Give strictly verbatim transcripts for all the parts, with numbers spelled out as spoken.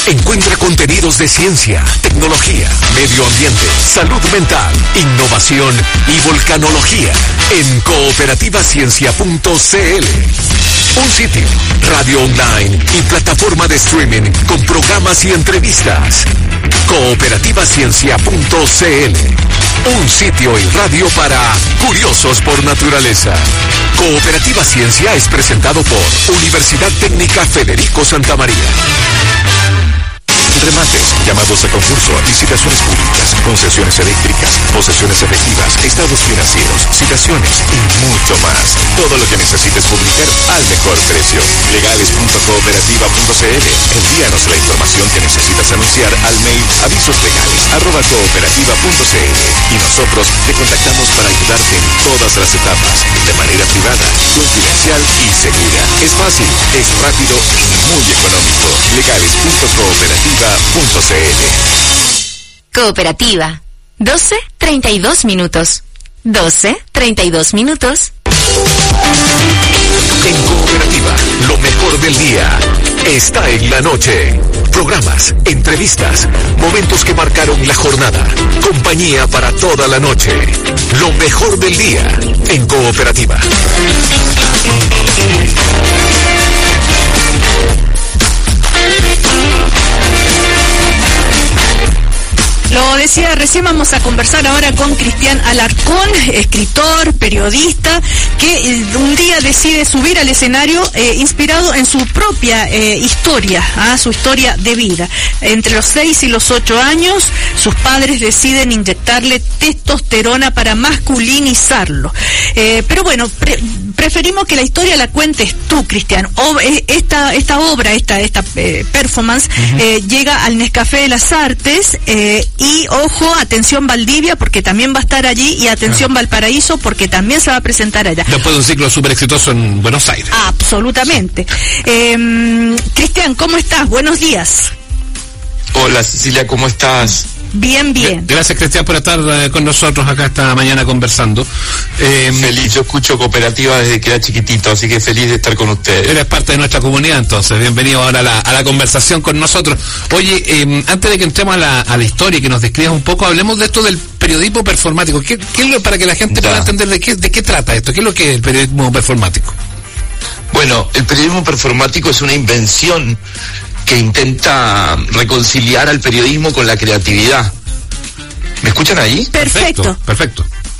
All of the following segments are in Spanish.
Encuentra contenidos de ciencia, tecnología, medio ambiente, salud mental, innovación y volcanología en cooperativa ciencia punto c l. Un sitio, radio online y plataforma de streaming con programas y entrevistas. cooperativa ciencia punto c l. Un sitio y radio para curiosos por naturaleza. Cooperativa Ciencia es presentado por Universidad Técnica Federico Santa María. Remates, llamados a concurso, licitaciones públicas, concesiones eléctricas, posesiones efectivas, estados financieros, citaciones y mucho más. Todo lo que necesites publicar al mejor precio. Legales punto cooperativa punto c l. Envíanos la información que necesitas anunciar al mail avisoslegales arroba cooperativa punto c l y nosotros te contactamos para ayudarte en todas las etapas, de manera privada, confidencial y segura. Es fácil, es rápido y muy económico. Legales punto cooperativa punto c l. Cooperativa. doce treinta y dos minutos. doce treinta y dos minutos. En Cooperativa, lo mejor del día está en la noche. Programas, entrevistas, momentos que marcaron la jornada. Compañía para toda la noche. Lo mejor del día en Cooperativa. Lo decía recién, vamos a conversar ahora con Cristian Alarcón, escritor, periodista, que eh, un día decide subir al escenario eh, inspirado en su propia eh, historia, ¿ah? su historia de vida. Entre los seis y los ocho años, sus padres deciden inyectarle testosterona para masculinizarlo. Eh, pero bueno, pre preferimos que la historia la cuentes tú, Cristian. O, eh, esta, esta obra, esta, esta eh, performance, uh-huh. eh, llega al Nescafé de las Artes, eh, y ojo, atención Valdivia, porque también va a estar allí, y atención ah. Valparaíso, porque también se va a presentar allá. Después de un ciclo súper exitoso en Buenos Aires. Absolutamente. Eh, Cristian, ¿cómo estás? Buenos días. Hola Cecilia, ¿cómo estás? Bien, bien. Gracias, Cristian, por estar eh, con nosotros acá esta mañana conversando. Eh, feliz, yo escucho Cooperativa desde que era chiquitito, así que feliz de estar con ustedes. Eres parte de nuestra comunidad, entonces, bienvenido ahora a la, a la conversación con nosotros. Oye, eh, antes de que entremos a la, a la historia y que nos describas un poco, hablemos de esto del periodismo performático. ¿Qué, qué es lo, para que la gente ya. pueda entender de qué, de qué trata esto? ¿Qué es lo que es el periodismo performático? Bueno, el periodismo performático es una invención que intenta reconciliar al periodismo con la creatividad. ¿Me escuchan ahí? Perfecto. Perfecto.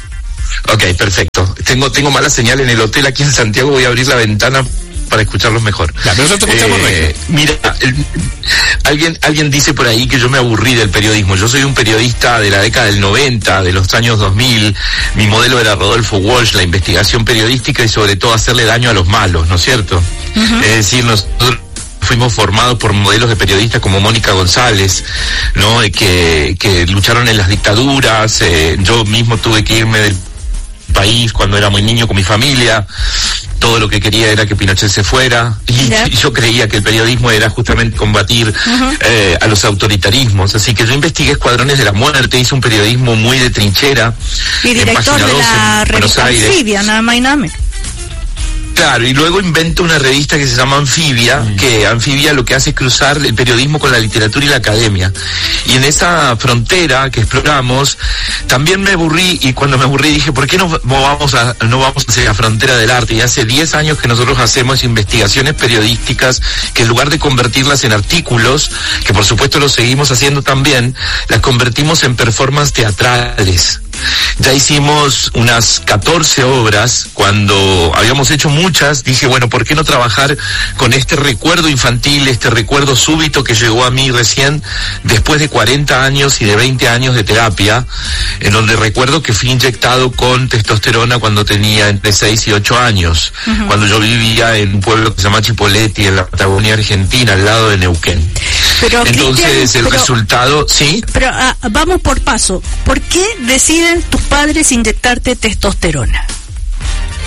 Ok, perfecto. Tengo tengo mala señal en el hotel aquí en Santiago, voy a abrir la ventana para escucharlos mejor. Claro, pero nosotros escuchamos eh, mira, el, alguien alguien dice por ahí que yo me aburrí del periodismo. Yo soy un periodista de la década del noventa, de los años dos mil. Mi modelo era Rodolfo Walsh, la investigación periodística y sobre todo hacerle daño a los malos, ¿no es cierto? Uh-huh. Es decir, nosotros fuimos formados por modelos de periodistas como Mónica González, ¿no? Que, que lucharon en las dictaduras. Eh, yo mismo tuve que irme del país cuando era muy niño con mi familia. Todo lo que quería era que Pinochet se fuera. Y, yeah. y yo creía que el periodismo era justamente combatir uh-huh. eh, a los autoritarismos. Así que yo investigué Escuadrones de la Muerte, hice un periodismo muy de trinchera. Y director de la revista Anfibia, nada más y nada menos. Claro, y luego invento una revista que se llama Anfibia, mm. que Anfibia lo que hace es cruzar el periodismo con la literatura y la academia. Y en esa frontera que exploramos, también me aburrí, y cuando me aburrí dije, ¿por qué no vamos a, no vamos hacia la frontera del arte? Y hace diez años que nosotros hacemos investigaciones periodísticas, que en lugar de convertirlas en artículos, que por supuesto lo seguimos haciendo también, las convertimos en performances teatrales. Ya hicimos unas catorce obras. Cuando habíamos hecho muchas, dije, bueno, ¿por qué no trabajar con este recuerdo infantil, este recuerdo súbito que llegó a mí recién después de cuarenta años y de veinte años de terapia, en donde recuerdo que fui inyectado con testosterona cuando tenía entre seis y ocho años, uh-huh. cuando yo vivía en un pueblo que se llama Chipoleti, en la Patagonia Argentina, al lado de Neuquén. Pero, entonces el pero, resultado, ¿sí? Pero uh, vamos por paso. ¿Por qué deciden tus padres inyectarte testosterona?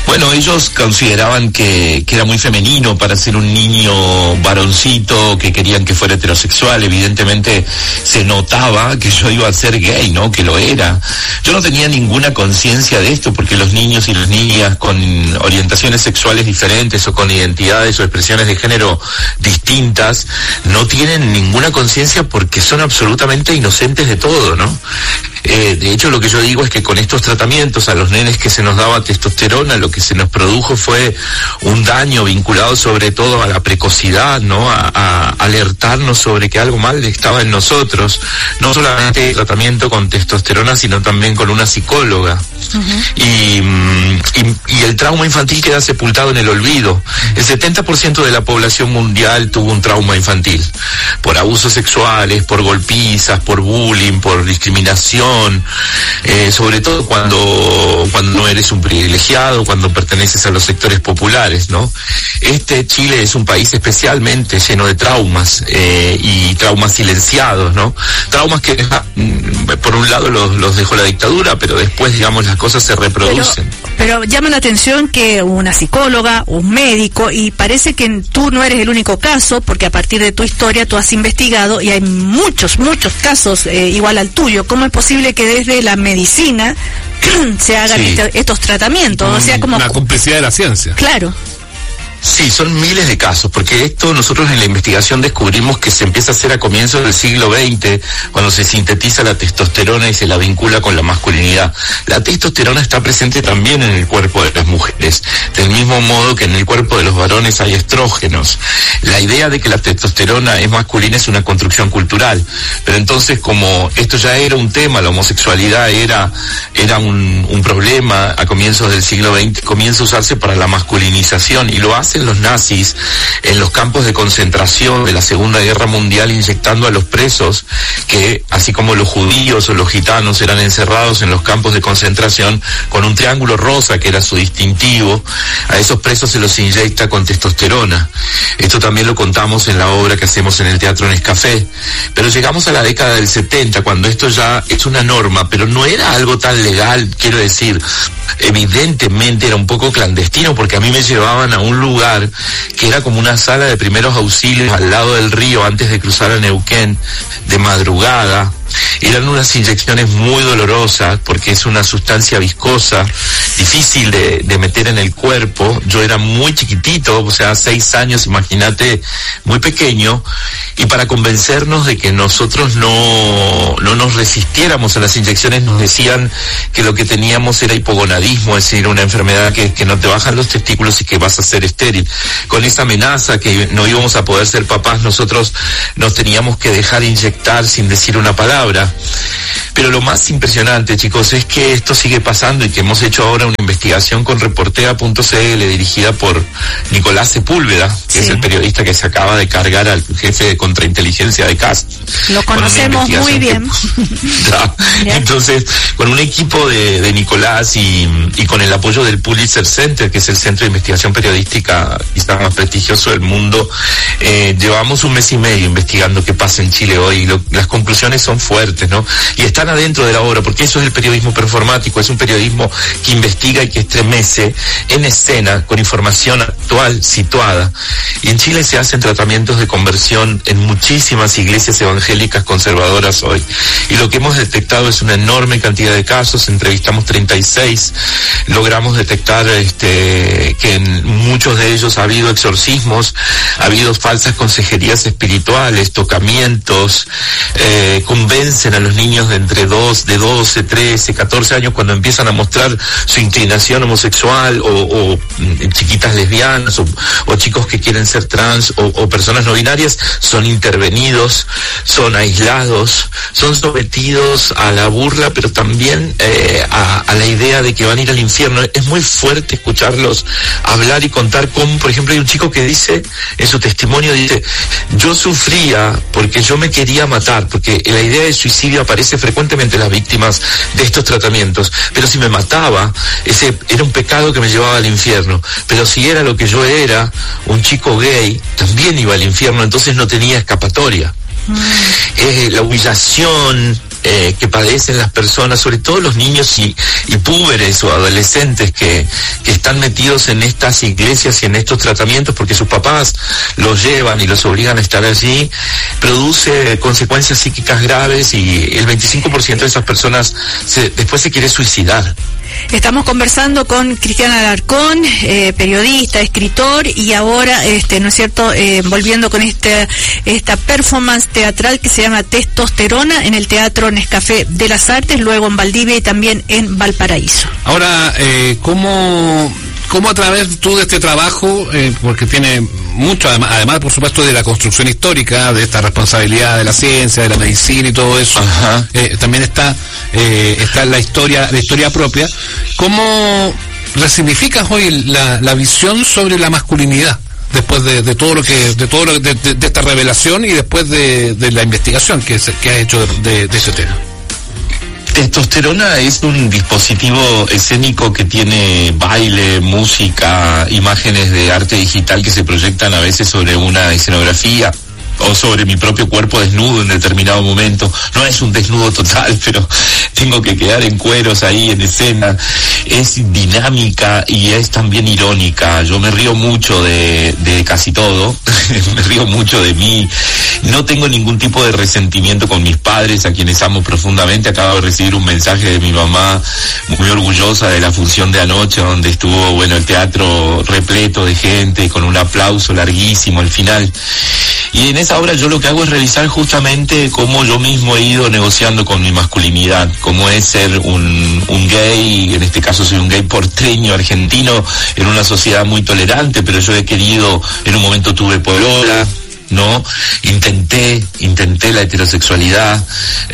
Bueno, ellos consideraban que, que era muy femenino para ser un niño varoncito, que querían que fuera heterosexual. Evidentemente se notaba que yo iba a ser gay, ¿no? Que lo era. Yo no tenía ninguna conciencia de esto, porque los niños y las niñas con orientaciones sexuales diferentes o con identidades o expresiones de género distintas no tienen ninguna conciencia, porque son absolutamente inocentes de todo, ¿no? Eh, de hecho, lo que yo digo es que con estos tratamientos a los nenes que se nos daba testosterona, lo que se nos produjo fue un daño vinculado sobre todo a la precocidad, ¿no? A, a alertarnos sobre que algo mal estaba en nosotros. No solamente el tratamiento con testosterona, sino también con una psicóloga. Uh-huh. y, y, y el trauma infantil queda sepultado en el olvido. El setenta por ciento de la población mundial tuvo un trauma infantil, por abusos sexuales, por golpizas, por bullying, por discriminación, eh, sobre todo cuando, cuando no eres un privilegiado, cuando perteneces a los sectores populares, ¿no? Este Chile es un país especialmente lleno de traumas, eh, y traumas silenciados, ¿no? Traumas que por un lado los, los dejó la dictadura, pero después, digamos, las cosas se reproducen. Pero, pero llama la atención que una psicóloga, un médico, y parece que tú no eres el único caso, porque a partir de tu historia tú has investigado y hay muchos, muchos casos eh, igual al tuyo. ¿Cómo es posible que desde la medicina se hagan sí. este, estos tratamientos? Un, o sea, como una complicidad de la ciencia. Claro. Sí, son miles de casos, porque esto nosotros en la investigación descubrimos que se empieza a hacer a comienzos del siglo veinte, cuando se sintetiza la testosterona y se la vincula con la masculinidad. La testosterona está presente también en el cuerpo de las mujeres, del mismo modo que en el cuerpo de los varones hay estrógenos. La idea de que la testosterona es masculina es una construcción cultural, pero entonces, como esto ya era un tema, la homosexualidad era, era un, un problema a comienzos del siglo veinte, comienza a usarse para la masculinización, y lo hace los nazis en los campos de concentración de la Segunda Guerra Mundial, inyectando a los presos que, así como los judíos o los gitanos eran encerrados en los campos de concentración con un triángulo rosa que era su distintivo, a esos presos se los inyecta con testosterona. Esto también lo contamos en la obra que hacemos en el Teatro Nescafé. Pero llegamos a la década del setenta, cuando esto ya es una norma, pero no era algo tan legal, quiero decir, evidentemente era un poco clandestino, porque a mí me llevaban a un lugar que era como una sala de primeros auxilios al lado del río antes de cruzar a Neuquén, de madrugada. Eran unas inyecciones muy dolorosas, porque es una sustancia viscosa, difícil de, de meter en el cuerpo. Yo era muy chiquitito, o sea, seis años, imagínate, muy pequeño, y para convencernos de que nosotros no, no nos resistiéramos a las inyecciones, nos decían que lo que teníamos era hipogonadismo, es decir, una enfermedad que, que no te bajan los testículos y que vas a ser estéril. Con esa amenaza que no íbamos a poder ser papás, nosotros nos teníamos que dejar inyectar sin decir una palabra. Pero lo más impresionante, chicos, es que esto sigue pasando, y que hemos hecho ahora una investigación con Reportea punto c l dirigida por Nicolás Sepúlveda, que sí. es el periodista que se acaba de cargar al jefe de contrainteligencia de C A S. Lo conocemos muy bien. Que, entonces, con un equipo de, de Nicolás y, y con el apoyo del Pulitzer Center, que es el centro de investigación periodística quizás más prestigioso del mundo, eh, llevamos un mes y medio investigando qué pasa en Chile hoy, y lo, las conclusiones son fuertes, ¿no? Y están adentro de la obra, porque eso es el periodismo performático, es un periodismo que investiga y que estremece en escena, con información actual situada. Y en Chile se hacen tratamientos de conversión en muchísimas iglesias evangélicas conservadoras hoy. Y lo que hemos detectado es una enorme cantidad de casos, entrevistamos treinta y seis, logramos detectar este, que en muchos de ellos ha habido exorcismos, ha habido falsas consejerías espirituales, tocamientos, eh, convencen a los niños de entre dos, de doce, trece, catorce años, cuando empiezan a mostrar su inclinación homosexual, o, o chiquitas lesbianas, o, o chicos que quieren ser trans, o, o personas no binarias, son intervenidos, son aislados, son sometidos a la burla, pero también eh, a, a la idea de que van a ir al infierno. Es muy fuerte escucharlos hablar y contar cómo, por ejemplo, hay un chico que dice, en su testimonio dice, yo sufría porque yo me quería matar, porque la idea de suicidio aparece frecuentemente en las víctimas de estos tratamientos, pero si me mataba, ese era un pecado que me llevaba al infierno, pero si era lo que yo era, un chico gay, también iba al infierno, entonces no tenía escapatoria. Mm. Eh, la humillación, eh, que padecen las personas, sobre todo los niños y, y púberes o adolescentes que, que están metidos en estas iglesias y en estos tratamientos porque sus papás los llevan y los obligan a estar allí, produce consecuencias psíquicas graves y el veinticinco por ciento de esas personas se, después se quiere suicidar. Estamos conversando con Cristian Alarcón, eh, periodista, escritor, y ahora, este, ¿no es cierto?, eh, volviendo con este, esta performance teatral que se llama Testosterona en el Teatro Nescafé de las Artes, luego en Valdivia y también en Valparaíso. Ahora, eh, ¿cómo, cómo a través tú de este trabajo, eh, porque tiene mucho, además, además, por supuesto, de la construcción histórica, de esta responsabilidad de la ciencia, de la medicina y todo eso, eh, también está, eh, está la historia, la historia propia. ¿Cómo resignificas hoy la, la visión sobre la masculinidad después de, de todo lo que, de todo lo, de, de, de esta revelación y después de, de la investigación que, se, que has hecho de, de, de ese tema? Testosterona es un dispositivo escénico que tiene baile, música, imágenes de arte digital que se proyectan a veces sobre una escenografía o sobre mi propio cuerpo desnudo en determinado momento. No es un desnudo total, pero tengo que quedar en cueros ahí en escena. Es dinámica y es también irónica. Yo me río mucho de, de casi todo, me río mucho de mí. No tengo ningún tipo de resentimiento con mis padres, a quienes amo profundamente. Acabo de recibir un mensaje de mi mamá muy orgullosa de la función de anoche, donde estuvo, bueno, el teatro repleto de gente, con un aplauso larguísimo al final. Y en esa obra yo lo que hago es revisar justamente cómo yo mismo he ido negociando con mi masculinidad, cómo es ser un, un gay, en este caso soy un gay porteño, argentino, en una sociedad muy tolerante, pero yo he querido, en un momento tuve polola, ¿no? Intenté, intenté la heterosexualidad,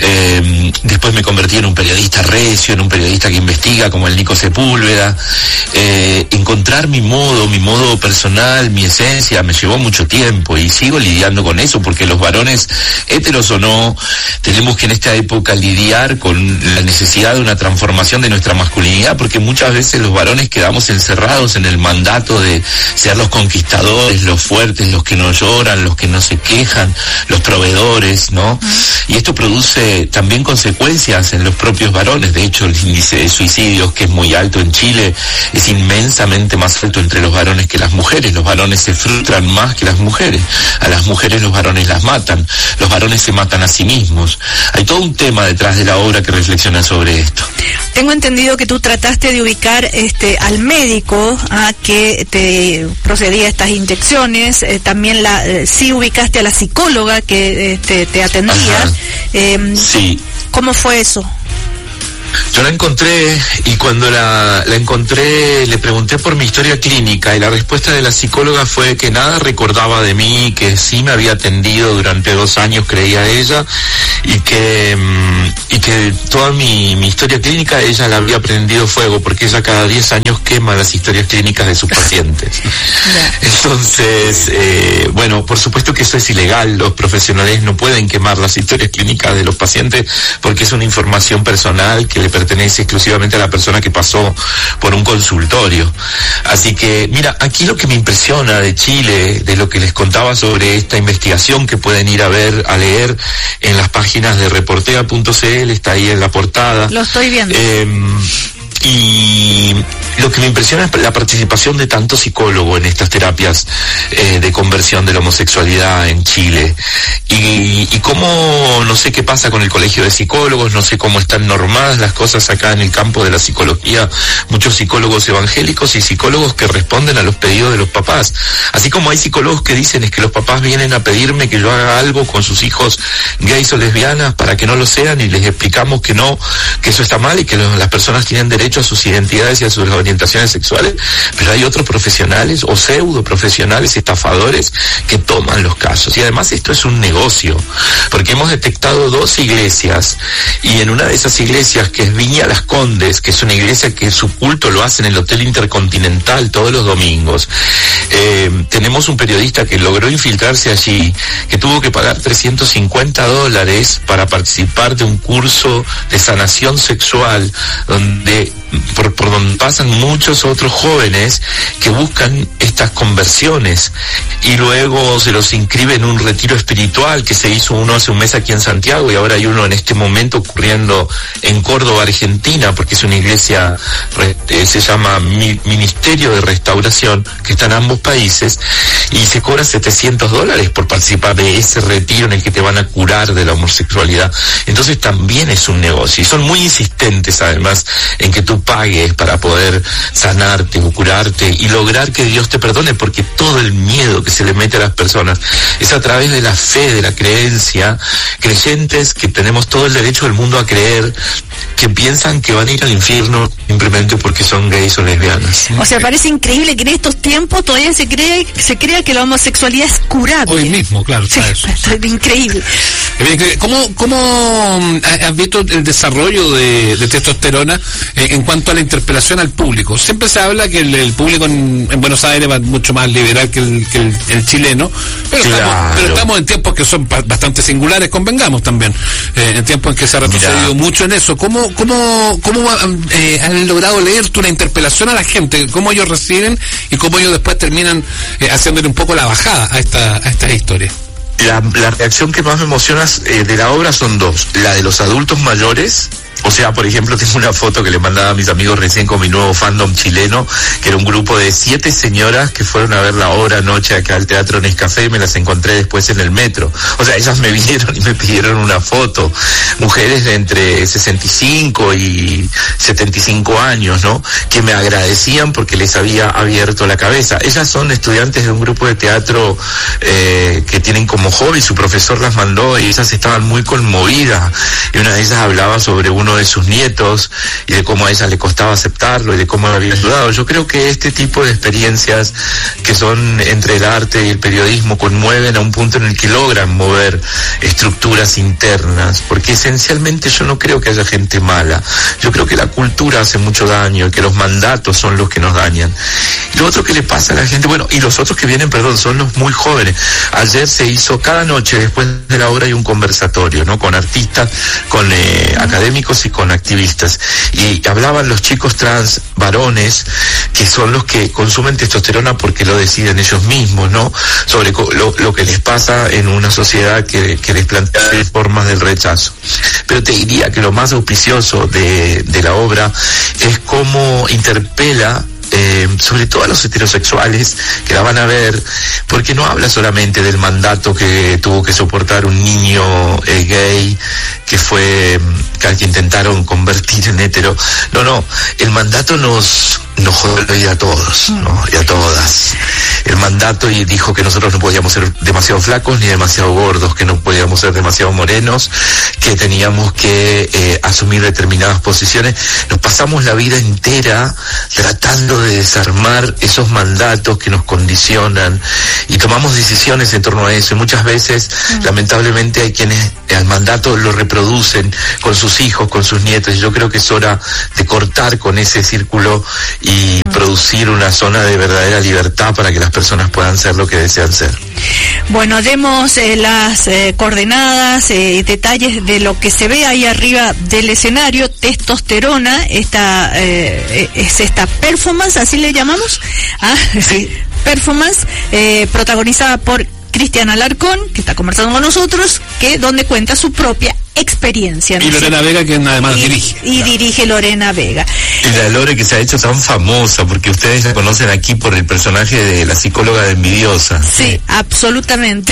eh, después me convertí en un periodista recio, en un periodista que investiga como el Nico Sepúlveda. Eh, encontrar mi modo, mi modo personal, mi esencia, me llevó mucho tiempo y sigo lidiando con eso, porque los varones, heteros o no, tenemos que en esta época lidiar con la necesidad de una transformación de nuestra masculinidad, porque muchas veces los varones quedamos encerrados en el mandato de ser los conquistadores, los fuertes, los que no lloran, los que no se quejan, los proveedores, ¿no? Uh-huh. Y esto produce también consecuencias en los propios varones. De hecho, el índice de suicidios, que es muy alto en Chile, es inmensamente más alto entre los varones que las mujeres. Los varones se frustran más que las mujeres. A las mujeres los varones las matan. Los varones se matan a sí mismos. Hay todo un tema detrás de la obra que reflexiona sobre esto. Tengo entendido que tú trataste de ubicar este al médico a que te procedía a estas inyecciones, eh, también la eh, sí ubicaste a la psicóloga que este, te atendía. Eh, sí. ¿Cómo fue eso? Yo la encontré y cuando la, la encontré le pregunté por mi historia clínica y la respuesta de la psicóloga fue que nada recordaba de mí, que sí me había atendido durante dos años, creía ella, y que y que toda mi, mi historia clínica ella la había prendido fuego, porque ella cada diez años quema las historias clínicas de sus pacientes. Entonces, eh, bueno, por supuesto que eso es ilegal, los profesionales no pueden quemar las historias clínicas de los pacientes porque es una información personal que le pertenece exclusivamente a la persona que pasó por un consultorio. Así que, mira, aquí lo que me impresiona de Chile, de lo que les contaba sobre esta investigación que pueden ir a ver, a leer en las páginas de reportea punto c l, está ahí en la portada. Lo estoy viendo. Eh, y lo que me impresiona es la participación de tanto psicólogo en estas terapias eh, de conversión de la homosexualidad en Chile. Y, y cómo, no sé qué pasa con el colegio de psicólogos, no sé cómo están normadas las cosas acá en el campo de la psicología. Muchos psicólogos evangélicos y psicólogos que responden a los pedidos de los papás. Así como hay psicólogos que dicen es que los papás vienen a pedirme que yo haga algo con sus hijos gays o lesbianas para que no lo sean, y les explicamos que no, que eso está mal y que lo, las personas tienen derecho a sus identidades y a sus orientaciones sexuales. Pero hay otros profesionales o pseudo profesionales estafadores que toman los casos, y además esto es un negocio, porque hemos detectado dos iglesias, y en una de esas iglesias, que es Viña Las Condes, que es una iglesia que su culto lo hace en el Hotel Intercontinental todos los domingos, eh, tenemos un periodista que logró infiltrarse allí, que tuvo que pagar trescientos cincuenta dólares para participar de un curso de sanación sexual donde por, por donde pasan muchos otros jóvenes que buscan estas conversiones y luego se los inscribe en un retiro espiritual que se hizo uno hace un mes aquí en Santiago y ahora hay uno en este momento ocurriendo en Córdoba, Argentina, porque es una iglesia, eh, se llama Mi, Ministerio de Restauración, que está en ambos países, y se cobra setecientos dólares por participar de ese retiro en el que te van a curar de la homosexualidad. Entonces también es un negocio y son muy insistentes además en que tú pagues para poder sanarte o curarte y lograr que Dios te perdone, porque todo el miedo que se le mete a las personas es a través de la fe, de la creencia, creyentes que tenemos todo el derecho del mundo a creer, que piensan que van a ir al infierno simplemente porque son gays o lesbianas. O sea, parece increíble que en estos tiempos todavía se cree se crea que la homosexualidad es curable. Hoy mismo, claro. Sí, eso. Es increíble. ¿Cómo, cómo has visto el desarrollo de, de testosterona eh, en cuanto a la interpelación al público? Siempre se habla que el, el público en, en Buenos Aires va mucho más liberal que el, que el, el chileno, pero, claro. estamos, pero estamos en tiempos que son bastante singulares, convengamos también, eh, en tiempos en que se ha retrocedido Mira. mucho en eso. ¿Cómo, cómo, cómo eh, han logrado leer una interpelación a la gente? ¿Cómo ellos reciben y cómo ellos después terminan eh, haciéndole un poco la bajada a esta a estas historias? La, la reacción que más me emociona eh, de la obra son dos. La de los adultos mayores. O sea, por ejemplo, tengo una foto que le mandaba a mis amigos recién con mi nuevo fandom chileno, que era un grupo de siete señoras que fueron a ver la obra anoche acá al Teatro Nescafé y me las encontré después en el metro. O sea, ellas me vieron y me pidieron una foto. Mujeres de entre sesenta y cinco y setenta y cinco años, ¿no? Que me agradecían porque les había abierto la cabeza. Ellas son estudiantes de un grupo de teatro eh, que tienen como hobby, su profesor las mandó y ellas estaban muy conmovidas. Y una de ellas hablaba sobre uno de sus nietos y de cómo a ella le costaba aceptarlo y de cómo le había ayudado. Yo creo que este tipo de experiencias que son entre el arte y el periodismo conmueven a un punto en el que logran mover estructuras internas, porque esencialmente yo no creo que haya gente mala. Yo creo que la cultura hace mucho daño y que los mandatos son los que nos dañan. Y lo otro que le pasa a la gente, bueno, y los otros que vienen, perdón, son los muy jóvenes. Ayer se hizo, cada noche después de la obra hay un conversatorio, ¿no? Con artistas, con eh, académicos y con activistas, y hablaban los chicos trans varones que son los que consumen testosterona porque lo deciden ellos mismos, ¿no? Sobre lo, lo que les pasa en una sociedad que, que les plantea formas del rechazo. Pero te diría que lo más auspicioso de, de la obra es cómo interpela Eh, sobre todo a los heterosexuales que la van a ver, porque no habla solamente del mandato que tuvo que soportar un niño eh, gay que fue que al que intentaron convertir en hetero. No, no, el mandato nos nos jode la vida a todos, ¿no? Y a todas. El mandato y dijo que nosotros no podíamos ser demasiado flacos ni demasiado gordos, que no podíamos ser demasiado morenos, que teníamos que eh, asumir determinadas posiciones. Nos pasamos la vida entera tratando de desarmar esos mandatos que nos condicionan y tomamos decisiones en torno a eso. Y muchas veces, mm. lamentablemente, hay quienes al mandato lo reproducen con sus hijos, con sus nietos. Y yo creo que es hora de cortar con ese círculo y producir una zona de verdadera libertad para que las personas puedan ser lo que desean ser. Bueno, demos eh, las eh, coordenadas y eh, detalles de lo que se ve ahí arriba del escenario. Testosterona, esta eh, es esta performance, ¿así le llamamos? Ah, sí. Performance, eh, protagonizada por Cristian Alarcón, que está conversando con nosotros, que donde cuenta su propia experiencia, ¿no? Y Lorena Vega, que además y, dirige. Y claro. dirige Lorena Vega. Y la Lore que se ha hecho tan famosa, porque ustedes la conocen aquí por el personaje de la psicóloga de Envidiosa. Sí, sí. absolutamente.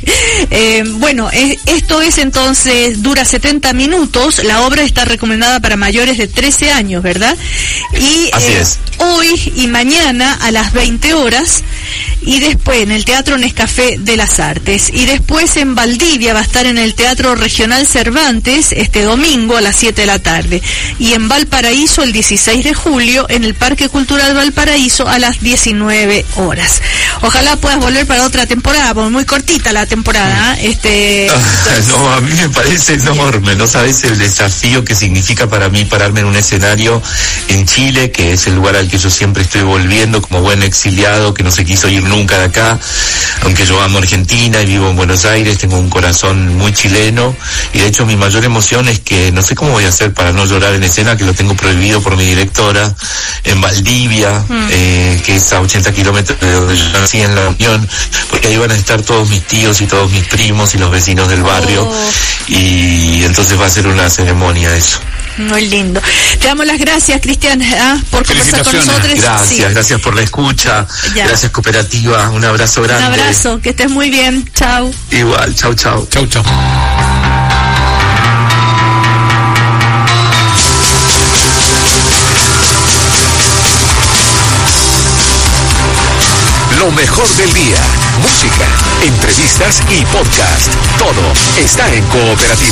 eh, bueno, eh, esto es entonces, dura setenta minutos, la obra está recomendada para mayores de trece años, ¿verdad? Y Así eh, es. hoy y mañana a las veinte horas, y después en el Teatro Nescafé de las Artes, y después en Valdivia va a estar en el Teatro Regional Cervantes este domingo a las siete de la tarde, y en Valparaíso el dieciséis de julio en el Parque Cultural Valparaíso a las diecinueve horas. Ojalá puedas volver para otra temporada, porque muy cortita la temporada, ¿eh? este No, a mí me parece enorme, no sabes el desafío que significa para mí pararme en un escenario en Chile, que es el lugar al que yo siempre estoy volviendo como buen exiliado que no se quiso ir nunca de acá, aunque yo amo Argentina y vivo en Buenos Aires, tengo un corazón muy chileno, y de hecho mi mayor emoción es que no sé cómo voy a hacer para no llorar en escena, que lo tengo prohibido por mi directora, en Valdivia, mm. eh, que es a ochenta kilómetros de donde yo nací, en La Unión, porque ahí van a estar todos mis tíos y todos mis primos y los vecinos del barrio, oh. y entonces va a ser una ceremonia eso. Muy lindo. Te damos las gracias, Cristian, ¿eh? por conversar con nosotros. Gracias, sí. gracias por la escucha. Ya. Gracias, Cooperativa. Un abrazo grande. Un abrazo, que estés muy bien. Chau. Igual, chau, chau. Chau, chau. Lo mejor del día, música, entrevistas y podcast. Todo está en Cooperativa.